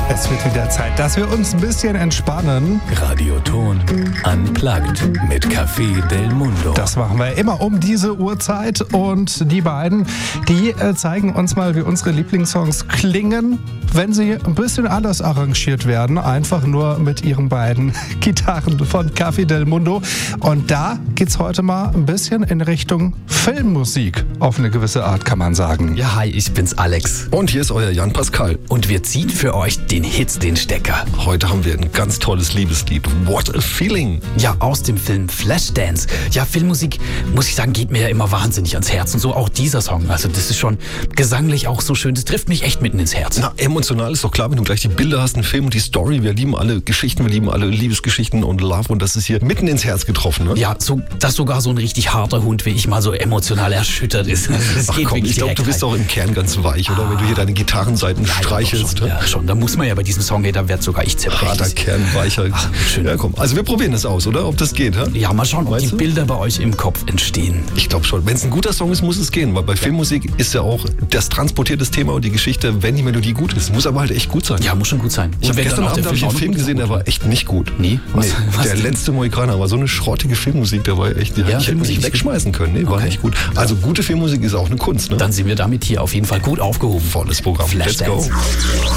Es wird wieder Zeit, dass wir uns ein bisschen entspannen. Radioton Unplugged mit Café del Mundo. Das machen wir immer um diese Uhrzeit. Und die beiden, die zeigen uns mal, wie unsere Lieblingssongs klingen, wenn sie ein bisschen anders arrangiert werden. Einfach nur mit ihren beiden Gitarren von Café del Mundo. Und da geht's heute mal ein bisschen in Richtung Filmmusik. Auf eine gewisse Art, kann man sagen. Ja, hi, ich bin's Alex. Und hier ist euer Jan Pascal. Und wir ziehen für euch den Hits den Stecker. Heute haben wir ein ganz tolles Liebeslied. What a Feeling. Ja, aus dem Film Flashdance. Ja, Filmmusik, muss ich sagen, geht mir ja immer wahnsinnig ans Herz. Und so auch dieser Song. Also das ist schon gesanglich auch so schön. Das trifft mich echt mitten ins Herz. Na, emotional ist doch klar, wenn du gleich die Bilder hast, einen Film und die Story. Wir lieben alle Geschichten, wir lieben alle Liebesgeschichten und Love. Und das ist hier mitten ins Herz getroffen, ne? Ja, so, dass sogar so ein richtig harter Hund wie ich mal so emotional erschüttert ist. Das Ach geht komm, ich glaube, du bist auch im Kern ganz weich, oder? Wenn du hier deine Gitarrenseiten streichelst. Schon, ja, schon. Da muss man ja bei diesem Song, da wird sogar ich zerbrechlich. Harter Kern, weicher. Ach, schön. Ja, komm. Also wir probieren das aus, oder? Ob das geht, hä? Ja, mal schauen, ob die Bilder bei euch im Kopf entstehen. Ich glaube schon. Wenn es ein guter Song ist, muss es gehen. Weil bei Filmmusik ist ja auch das transportiertes Thema und die Geschichte, wenn die Melodie gut ist. Muss aber halt echt gut sein. Ja, muss schon gut sein. Ich habe gestern Abend einen Film gesehen, der war echt nicht gut. Nee? Was der letzte Mohikaner war so eine schrottige Filmmusik, der war echt, ich hätte nicht wegschmeißen können. Nee, war nicht gut. Also gute Filmmusik ist auch eine Kunst, ne? Dann sind wir damit hier auf jeden Fall gut aufgehoben. Volles Programm. Flashdance. Let's go.